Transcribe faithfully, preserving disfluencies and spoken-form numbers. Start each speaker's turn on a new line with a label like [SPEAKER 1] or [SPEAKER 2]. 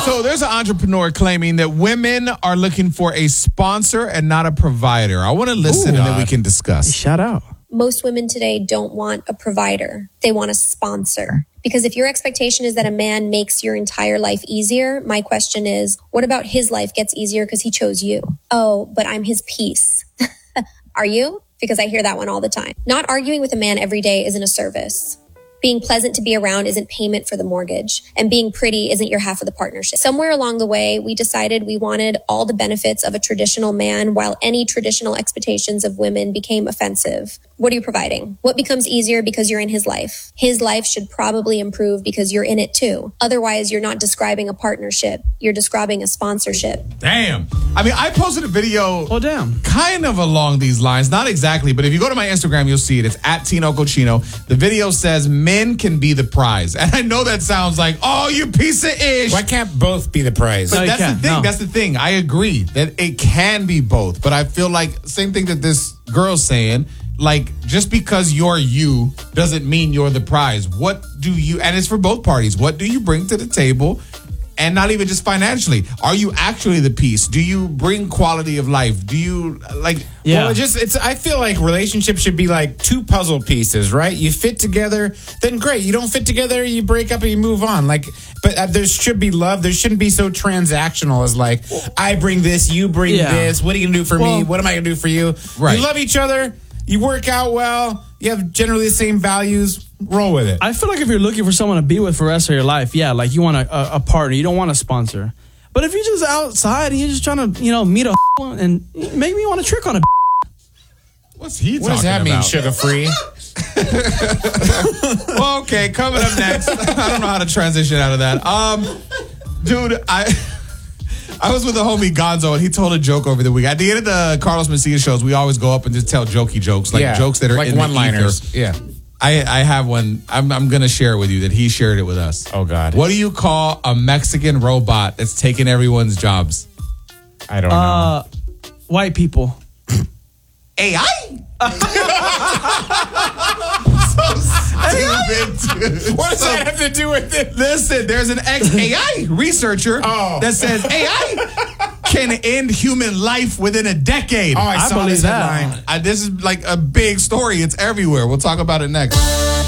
[SPEAKER 1] So there's an entrepreneur claiming that women are looking for a sponsor and not a provider. I want to listen
[SPEAKER 2] Ooh,
[SPEAKER 1] and then we can discuss.
[SPEAKER 2] Shout out.
[SPEAKER 3] Most women today don't want a provider. They want a sponsor. Because if your expectation is that a man makes your entire life easier, my question is, what about his life gets easier because he chose you? Oh, but I'm his piece. Are you? Because I hear that one all the time. Not arguing with a man every day isn't a service. Being pleasant to be around isn't payment for the mortgage. And being pretty isn't your half of the partnership. Somewhere along the way, we decided we wanted all the benefits of a traditional man while any traditional expectations of women became offensive. What are you providing? What becomes easier because you're in his life? His life should probably improve because you're in it too. Otherwise, you're not describing a partnership. You're describing a sponsorship.
[SPEAKER 1] Damn. I mean, I posted a video
[SPEAKER 2] Oh, damn.
[SPEAKER 1] kind of along these lines. Not exactly, but if you go to my Instagram, you'll see it. It's at Tino Cochino. The video says men can be the prize. And I know that sounds like, oh, you piece of ish.
[SPEAKER 4] Why can't both be the prize?
[SPEAKER 1] But
[SPEAKER 2] No, you
[SPEAKER 1] that's the
[SPEAKER 2] can't.
[SPEAKER 1] thing.
[SPEAKER 2] No.
[SPEAKER 1] That's the thing. I agree that it can be both. But I feel like same thing that this girl's saying. Like, just because you're you doesn't mean you're the prize. What do you, and it's for both parties, what do you bring to the table? And not even just financially. Are you actually the piece? Do you bring quality of life? Do you, like...
[SPEAKER 2] Yeah.
[SPEAKER 4] Well, it just it's. I feel like relationships should be like two puzzle pieces, right? You fit together, then great. You don't fit together, you break up and you move on. Like, but uh, there should be love. There shouldn't be so transactional as like, I bring this, you bring
[SPEAKER 2] Yeah.
[SPEAKER 4] this. What are you gonna do for
[SPEAKER 2] Well,
[SPEAKER 4] me? What am I gonna do for you?
[SPEAKER 1] Right.
[SPEAKER 4] You love each other. You work out well. You have generally the same values. Roll with it.
[SPEAKER 2] I feel like if you're looking for someone to be with for the rest of your life, yeah, like you want a, a, a partner. You don't want a sponsor. But if you're just outside and you're just trying to, you know, meet a and make me want to trick on a
[SPEAKER 1] What's he
[SPEAKER 4] what
[SPEAKER 1] talking
[SPEAKER 4] does that mean?
[SPEAKER 1] about?
[SPEAKER 4] Sugar free.
[SPEAKER 1] Well, okay, coming up next. I don't know how to transition out of that. Um, dude, I I was with a homie Gonzo, and he told a joke over the week. At the end of the Carlos Mencia shows, we always go up and just tell jokey jokes, like
[SPEAKER 4] Yeah,
[SPEAKER 1] jokes that are
[SPEAKER 4] like
[SPEAKER 1] in
[SPEAKER 4] one-liners.
[SPEAKER 1] the ether. Yeah. I, I have one. I'm, I'm going to share it with you that he shared it with us.
[SPEAKER 4] Oh, God.
[SPEAKER 1] What do you call a Mexican robot that's taking everyone's jobs?
[SPEAKER 4] I don't know.
[SPEAKER 2] uh, white people.
[SPEAKER 1] A I? So stupid, dude.
[SPEAKER 4] What does that have to do with it?
[SPEAKER 1] Listen, there's an ex-A I researcher
[SPEAKER 4] Oh.
[SPEAKER 1] that says A I can end human life within a decade.
[SPEAKER 4] Oh, I,
[SPEAKER 2] I
[SPEAKER 4] saw
[SPEAKER 2] believe
[SPEAKER 4] this
[SPEAKER 2] that.
[SPEAKER 4] headline.
[SPEAKER 1] I, this is like a big story. It's everywhere. We'll talk about it next.